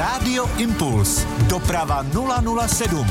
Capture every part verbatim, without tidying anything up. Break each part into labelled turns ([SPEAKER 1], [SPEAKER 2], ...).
[SPEAKER 1] Rádio Impuls. Doprava nula nula sedm.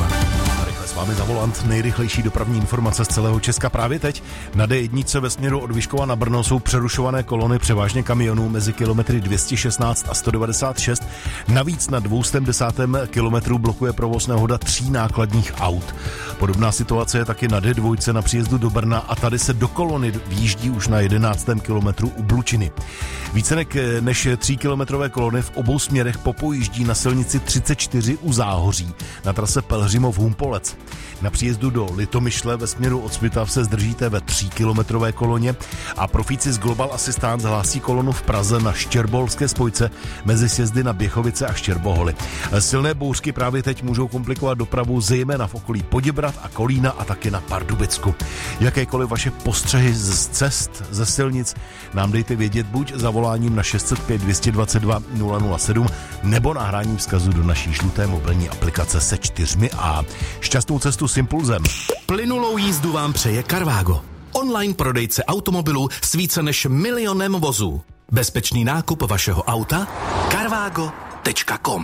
[SPEAKER 2] S vámi za volant, nejrychlejší dopravní informace z celého Česka právě teď. Na D jedna ve směru od Vyškova na Brno jsou přerušované kolony převážně kamionů mezi kilometry dvě stě šestnáct a sto devadesát šest. Navíc na dvě stě desátém kilometru blokuje provoz nehoda tří nákladních aut. Podobná situace je taky na D dva na příjezdu do Brna a tady se do kolony výjíždí už na jedenáctém kilometru u Blučiny. Více než tříkilometrové kolony v obou směrech popojíždí na silnici třicet čtyři u Záhoří na trase Pelhřimov-Humpolec. Na příjezdu do Litomyšle ve směru od Svitav se zdržíte ve tříkilometrové koloně a profíci z Global Assistance hlásí kolonu v Praze na Štěrboholské spojce mezi sjezdy na Běchovice a Štěrboholy. Silné bouřky právě teď můžou komplikovat dopravu zejména v okolí Poděbrad a Kolína a taky na Pardubicku. Jakékoliv vaše postřehy z cest, ze silnic nám dejte vědět buď zavoláním na šest set pět dvě dva dva nula nula sedm nebo nahráním vzkazu do naší žluté mobilní aplikace se čtyřmi A. Šťastnou cestu s Impulzem.
[SPEAKER 3] Plynulou jízdu vám přeje Carvago. Online prodejce automobilů s více než milionem vozů. Bezpečný nákup vašeho auta? carvago tečka com.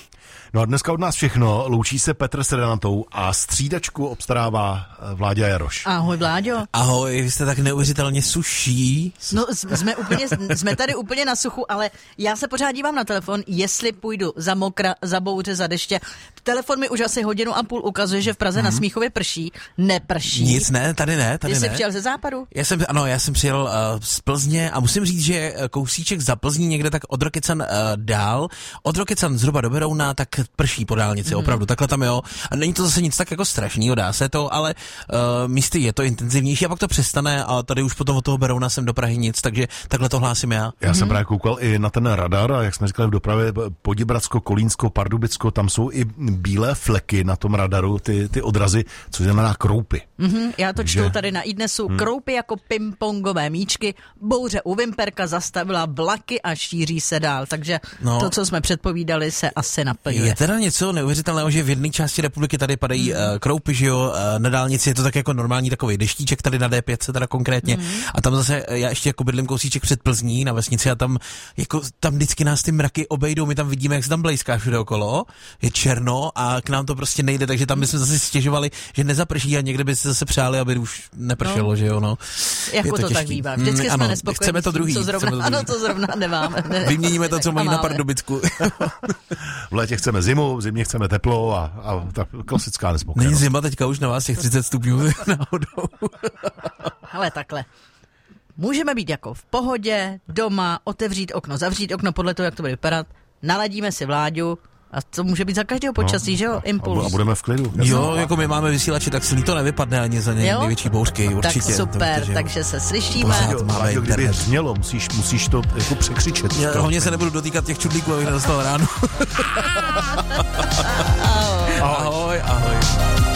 [SPEAKER 2] No a dneska od nás všechno. Loučí se Petr s Renatou a střídačku obstarává Vláďa Jaroš.
[SPEAKER 4] Ahoj, Vláďo.
[SPEAKER 5] Ahoj, vy jste tak neuvěřitelně suší.
[SPEAKER 4] No, jsme, úplně, jsme tady úplně na suchu, ale já se pořád dívám na telefon, jestli půjdu za mokra, za bouře, za deště. Telefon mi už asi hodinu a půl ukazuje, že v Praze hmm. na Smíchově prší. Neprší.
[SPEAKER 5] Nic ne, tady ne, tady
[SPEAKER 4] Ty
[SPEAKER 5] ne.
[SPEAKER 4] jsi přijel ze západu?
[SPEAKER 5] Já jsem, ano, já jsem přijel uh, z Plzně a musím říct, že kousíček za Plzní někde tak od Rokycan uh, dál. Od Rokycan zhruba do Berouna, tak prší po dálnici, mm. opravdu, takhle tam jo. A není to zase nic tak jako strašného, dá se to, ale uh, místy je to intenzivnější a pak to přestane a tady už potom od toho Berouna jsem do Prahy nic, takže takhle to hlásím já.
[SPEAKER 2] Já
[SPEAKER 5] mm.
[SPEAKER 2] jsem právě koukal i na ten radar a jak jsme říkali v dopravě Poděbradsko, Kolínsko, Pardubicko, tam jsou i bílé fleky na tom radaru, ty, ty odrazy, což znamená kroupy.
[SPEAKER 4] Mm-hmm, já to čtu
[SPEAKER 2] že...
[SPEAKER 4] tady na iDnesu.
[SPEAKER 2] Hmm.
[SPEAKER 4] Kroupy jako pingpongové míčky, bouře u Vimperka zastavila vlaky a šíří se dál, takže no. to, co jsme předpovídali, se asi naplňuje.
[SPEAKER 5] Je teda něco neuvěřitelného, že v jedné části republiky tady padají mm. uh, kroupy, že jo, uh, na dálnici je to tak jako normální takový deštíček tady na D pět teda konkrétně mm. a tam zase já ještě jako bydlím kousíček před Plzní na vesnici a tam jako tam vždycky nás ty mraky obejdou, my tam vidíme, jak se tam blejská všude okolo, je černo a k nám to prostě nejde, takže tam bychom zase stěžovali, že nezaprší a někde by se zase přáli, aby už nepršelo, no. že jo, no.
[SPEAKER 4] Jako to, to tak bývá, vždycky mm, jsme ano, nespokojení.
[SPEAKER 5] Chceme to druhý.
[SPEAKER 4] Co zrovna,
[SPEAKER 5] to druhý.
[SPEAKER 4] Ano, to zrovna nemáme. Ne.
[SPEAKER 5] Vyměníme to, co mají na Pardubicku.
[SPEAKER 2] V létě chceme zimu, v zimě chceme teplo a, a ta klasická nespokojenost.
[SPEAKER 5] Není zima teďka už na vás těch třicet stupňů náhodou.
[SPEAKER 4] Ale takhle. Můžeme být jako v pohodě, doma, otevřít okno, zavřít okno podle toho, jak to bude vypadat. Naladíme si Vláďu a to může být za každého počasí, no, že jo? Impuls.
[SPEAKER 2] A budeme v klidu.
[SPEAKER 5] Jo, jako my máme vysílače, tak silný to nevypadne ani za ně, největší bouřky, určitě.
[SPEAKER 4] Tak super, to, takže se slyšíme.
[SPEAKER 2] Vláďo, kdyby hřmělo, musíš, musíš to jako překřičet.
[SPEAKER 5] Já hlavně se nebudu dotýkat těch čudlíků, abych nedostal ráno.
[SPEAKER 2] Ahoj, ahoj.
[SPEAKER 5] ahoj.